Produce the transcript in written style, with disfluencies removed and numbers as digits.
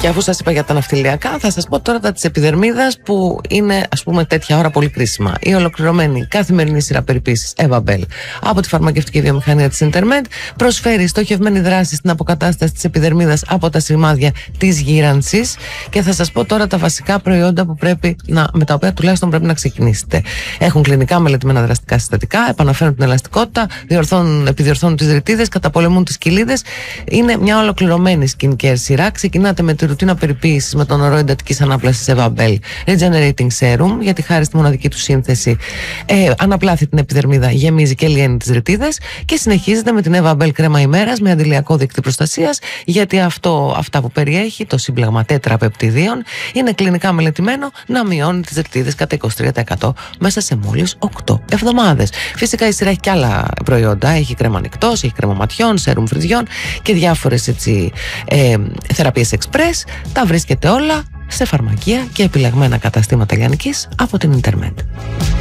Και αφού σας είπα για τα ναυτιλιακά, θα σας πω τώρα τα της επιδερμίδας που είναι, ας πούμε, τέτοια ώρα πολύ κρίσιμα. Η ολοκληρωμένη καθημερινή σειρά περιποίησης Eva Bell από τη φαρμακευτική βιομηχανία της Intermed προσφέρει στοχευμένη δράση στην αποκατάσταση της επιδερμίδας από τα σημάδια της γύρανσης. Και θα σας πω τώρα τα βασικά προϊόντα που με τα οποία τουλάχιστον πρέπει να ξεκινήσετε. Έχουν κλινικά μελετημένα δραστικά συστατικά, επαναφέρουν την ελαστικότητα, επιδιορθώνουν τις ρητίδες, καταπολεμούν τις κοιλίδες. Είναι μια ολοκληρωμένη skincare σειρά. Ξεκινάτε με τη ρουτίνα περιποίησης με τον ορό εντατικής ανάπλασης Eva Bell Regenerating Serum, γιατί χάρη στη μοναδική του σύνθεση αναπλάθει την επιδερμίδα, γεμίζει και λιένει τις ρητίδες. Και συνεχίζετε με την Eva Bell κρέμα ημέρας με αντιλιακό δίκτυο προστασίας, γιατί αυτά που περιέχει, το σύμπλεγμα τετραπεπτιδίων, είναι κλινικά μελετημένο να μειώνει τις ρητίδες κατά 23% μέσα σε μόλις 8 εβδομάδες. Φυσικά η σειρά έχει και άλλα προϊόντα. Έχει κρέμα ανοιχτός, έχει κρέμα ματιών, σέρουμ φρυδιών και διάφορες θεραπείες express. Τα βρίσκεται όλα σε φαρμακεία και επιλεγμένα καταστήματα λιανικής από την Intermed.